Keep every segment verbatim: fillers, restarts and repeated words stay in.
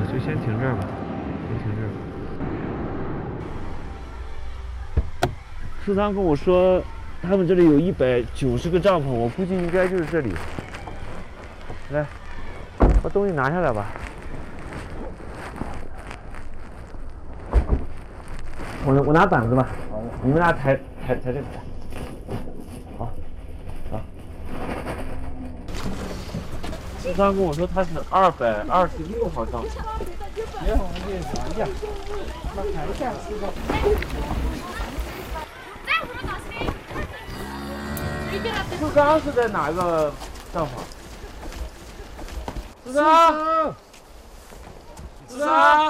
就先停这儿吧，先停这儿吧。苏桑跟我说，他们这里有一百九十个帐篷，我估计应该就是这里。来，把东西拿下来吧。我我拿板子吧，你们俩抬抬抬这个。好，好。苏桑跟我说他是二百二十六号帐篷。别往那边拿下，那抬下苏桑。苏桑是在哪个帐篷？苏桑，苏桑，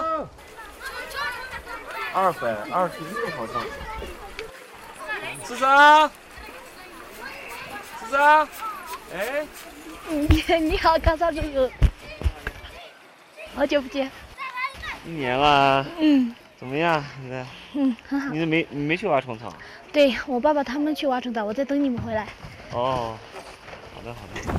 二百二十六号帐篷。苏桑，苏桑，哎， 你你好，康桑叔叔，好久不见。 一年了。 嗯。 怎么样？现在？ 嗯，很好。 你没你没去挖虫草？ 对，我爸爸他们去挖虫草，我在等你们回来。 哦，好的好的。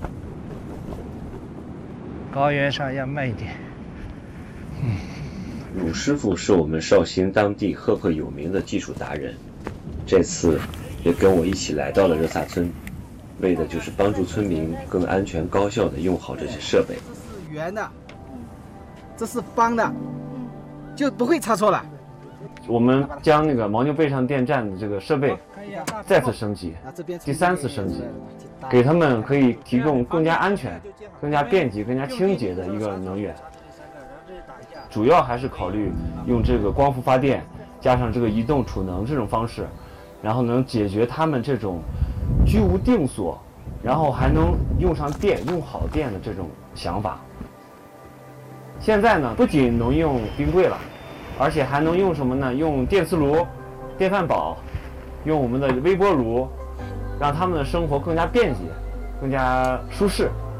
高原上要慢一点。 嗯，鲁师傅是我们绍兴当地赫赫有名的技术达人，这次也跟我一起来到了热萨村，为的就是帮助村民更安全高效地用好这些设备。 这是圆的，这是方的，就不会插错了。 我们将那个牦牛背上电站的这个设备再次升级，第三次升级，给他们可以提供更加安全、更加便捷、更加清洁的一个能源。主要还是考虑用这个光伏发电加上这个移动储能这种方式，然后能解决他们这种居无定所，然后还能用上电、用好电的这种想法。现在呢，不仅能用冰柜了，而且还能用什么呢？用电磁炉、电饭煲，用我们的微波炉，让他们的生活更加便捷、更加舒适。